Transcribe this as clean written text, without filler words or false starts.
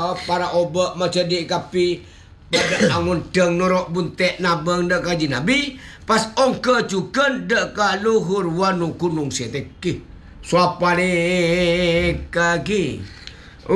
para obak macam dik kapi pada angun deng norok buntek nabang dak kaji nabi pas ongke cuken dak kaluhur wanu kunung seteki. Suapa ni kaki.